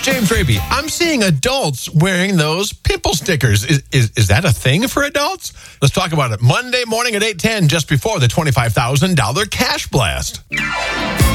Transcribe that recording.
James Raby, I'm seeing adults wearing those pimple stickers. Is that a thing for adults? Let's talk about it Monday morning at 8:10, just before the $25,000 cash blast.